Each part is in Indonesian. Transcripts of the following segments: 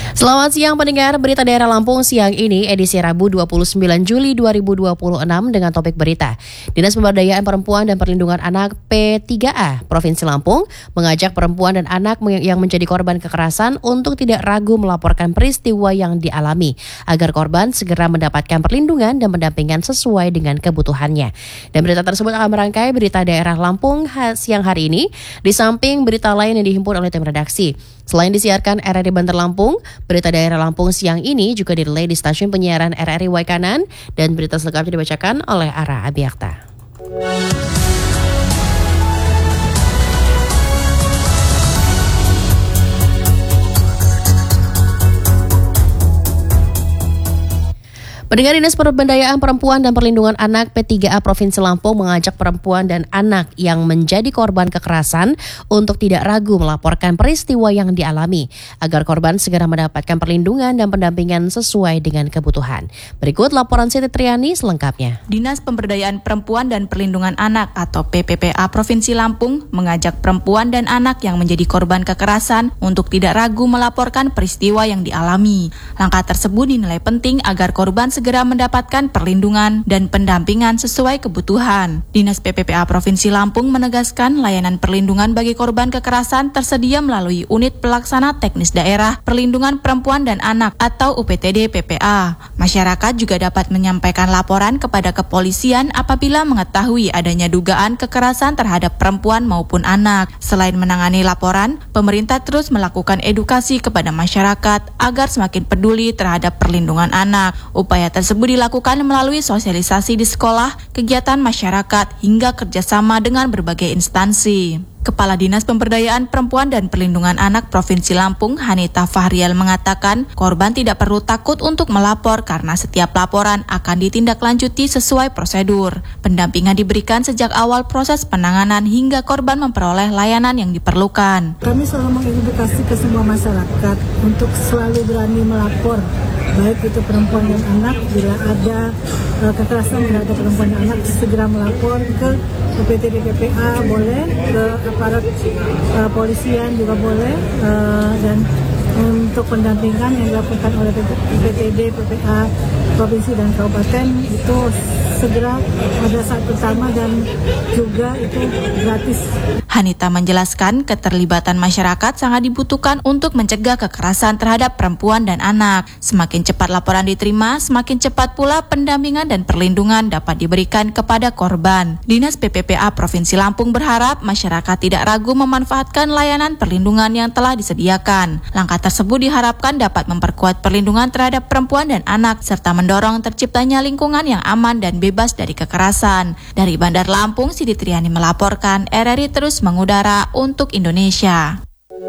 Selamat siang pendengar berita daerah Lampung siang ini edisi Rabu 29 Juli 2026 dengan topik berita. Dinas Pemberdayaan Perempuan dan Perlindungan Anak P3A Provinsi Lampung mengajak perempuan dan anak yang menjadi korban kekerasan untuk tidak ragu melaporkan peristiwa yang dialami agar korban segera mendapatkan perlindungan dan pendampingan sesuai dengan kebutuhannya. Dan berita tersebut akan merangkai berita daerah Lampung siang hari ini di samping berita lain yang dihimpun oleh tim redaksi. Selain disiarkan RRI Banter Lampung, berita daerah Lampung siang ini juga direlay di stasiun penyiaran RRI Waikanan dan berita selengkapnya dibacakan oleh Ara Abiakta. Pendengar Dinas Pemberdayaan Perempuan dan Perlindungan Anak P3A Provinsi Lampung mengajak perempuan dan anak yang menjadi korban kekerasan untuk tidak ragu melaporkan peristiwa yang dialami agar korban segera mendapatkan perlindungan dan pendampingan sesuai dengan kebutuhan. Berikut laporan Siti Triani selengkapnya. Dinas Pemberdayaan Perempuan dan Perlindungan Anak atau PPPA Provinsi Lampung mengajak perempuan dan anak yang menjadi korban kekerasan untuk tidak ragu melaporkan peristiwa yang dialami. Langkah tersebut dinilai penting agar korban segera mendapatkan perlindungan dan pendampingan sesuai kebutuhan. Dinas PPPA Provinsi Lampung menegaskan layanan perlindungan bagi korban kekerasan tersedia melalui Unit Pelaksana Teknis Daerah Perlindungan Perempuan dan Anak atau UPTD PPA. Masyarakat juga dapat menyampaikan laporan kepada kepolisian apabila mengetahui adanya dugaan kekerasan terhadap perempuan maupun anak. Selain menangani laporan, pemerintah terus melakukan edukasi kepada masyarakat agar semakin peduli terhadap perlindungan anak. Upaya tersebut dilakukan melalui sosialisasi di sekolah, kegiatan masyarakat, hingga kerjasama dengan berbagai instansi. Kepala Dinas Pemberdayaan Perempuan dan Perlindungan Anak Provinsi Lampung, Hanita Fahrial mengatakan, korban tidak perlu takut untuk melapor karena setiap laporan akan ditindaklanjuti sesuai prosedur. Pendampingan diberikan sejak awal proses penanganan hingga korban memperoleh layanan yang diperlukan. Kami selalu mengedukasi ke semua masyarakat untuk selalu berani melapor, baik itu perempuan dan anak. Bila ada kekerasan terhadap perempuan dan anak, segera melapor ke UPTD PPA boleh, ke aparat polisian juga boleh, dan untuk pendampingan yang dilakukan oleh UPTD PPA Provinsi dan Kabupaten itu segera ada saat pertama dan juga itu gratis. Hanita menjelaskan keterlibatan masyarakat sangat dibutuhkan untuk mencegah kekerasan terhadap perempuan dan anak. Semakin cepat laporan diterima, semakin cepat pula pendampingan dan perlindungan dapat diberikan kepada korban. Dinas PPPA Provinsi Lampung berharap masyarakat tidak ragu memanfaatkan layanan perlindungan yang telah disediakan. Langkah tersebut diharapkan dapat memperkuat perlindungan terhadap perempuan dan anak serta mendorong terciptanya lingkungan yang aman dan bebas dari kekerasan. Dari Bandar Lampung, Siti Triani melaporkan, RRI terus mengudara untuk Indonesia.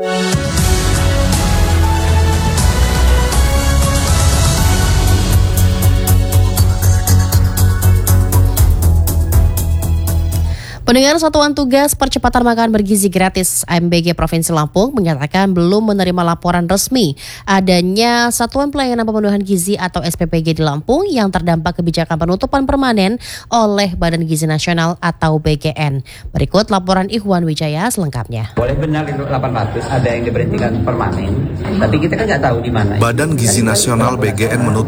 Pendengar Satuan Tugas Percepatan Makanan Bergizi Gratis AMBG Provinsi Lampung menyatakan belum menerima laporan resmi adanya Satuan Pelayanan Pemenuhan Gizi atau SPPG di Lampung yang terdampak kebijakan penutupan permanen oleh Badan Gizi Nasional atau BGN. Berikut laporan Ikhwan Wijaya selengkapnya. Boleh benar itu 800 ada yang diberhentikan permanen, tapi kita kan nggak tahu di mana. Badan Gizi Nasional BGN menutup